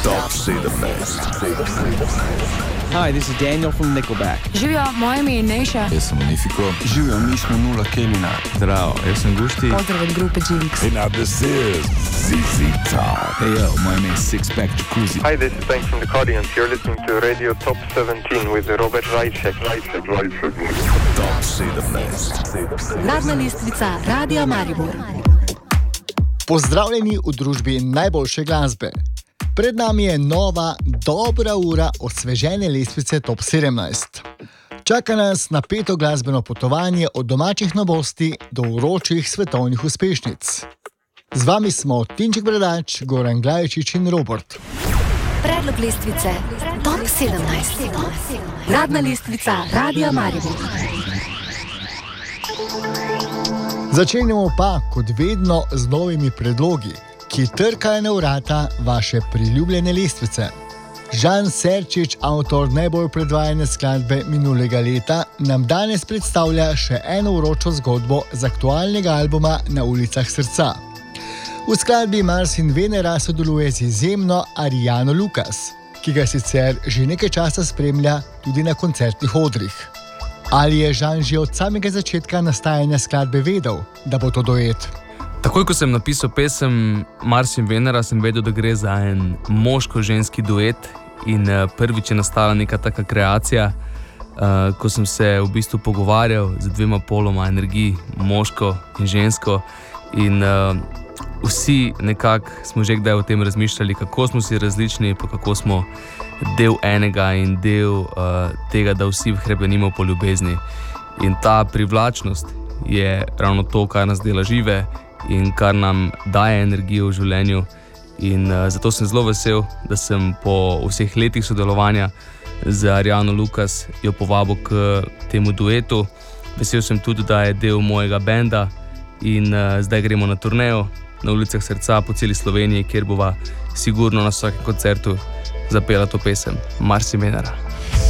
Top 17. Hi, this is Daniel from Nickelback. Živijo, moje ime je Neša. Jaz sem Unifiko. Živijo, mi smo Nula Kelina. Zdravo, jaz sem Gušti. Pozdrav od grupe Jinx. Hey, now this is ZZ Top. Hey yo, moje ime je Sixpack Jacuzzi. Hi, this is Ben from the Cardigans. You're listening to Radio Top 17 with Robert Rajček. Top 17. Uradna lestvica Radia Maribor. Pozdravljeni v družbi najboljše glasbe. Pred nami je nova, dobra ura osvežene lestvice Top 17. Čaka nas napeto glasbeno potovanje od domačih novosti do vročih svetovnih uspešnic. Z vami smo Tinček Bradač, Goran Glajčič in Robert. Predlog lestvice Top 17. Uradna lestvica Radia Maribor. Začenjamo pa, kot vedno, z novimi predlogi, ki trkajo na vrata vaše priljubljene lestvice. Žan Serčič, avtor najbolj predvajane skladbe minulega leta, nam danes predstavlja še eno vročo zgodbo z aktualnega albuma Na ulicah srca. V skladbi Mars in Venera sodeluje z izjemno Ariano Lukas, ki ga sicer že nekaj časa spremlja tudi na koncertnih odrih. Ali je Žan že od samega začetka nastajanja skladbe vedel, da bo to duet? Takoj, ko sem napisal pesem Mars in Venera, sem vedel, da gre za en moško-ženski duet in prvič je nastala neka taka kreacija, ko sem se v bistvu pogovarjal z dvema poloma energij, moško in žensko in vsi nekako smo že kdaj o tem razmišljali, kako smo si različni, pa kako smo del enega in del tega, da vsi hrepenimo po ljubezni. In ta privlačnost je ravno to, kar nas dela žive in kar nam daje energijo v življenju. In zato sem zelo vesel, da sem po vseh letih sodelovanja z Ariano Lukas jo povabil k temu duetu. Vesel sem tudi, da je del mojega benda in zdaj gremo na turnejo Na ulicah srca po celi Sloveniji, kjer bova sigurno na vsakem koncertu zapela to pesem Mars in Venera.